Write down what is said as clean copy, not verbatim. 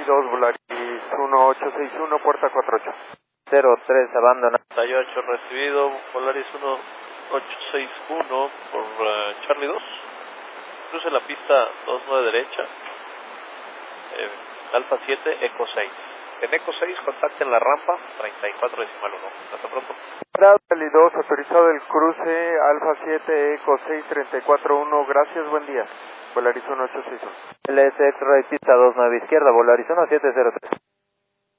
2, Volaris 1861, puerta 48. 03, abandonado. 38 recibido, Volaris 1861 por Charlie 2. Cruce la pista 29 derecha, Alfa 7, Eco 6. En Eco 6 contacten la rampa 34 decimal 1. Hasta pronto. Charlie 2, autorizado el cruce Alfa 7, Eco 6, 34-1, gracias, buen día. Volaris 1861. LS X-Ray, pista 29 izquierda, Volaris 1703.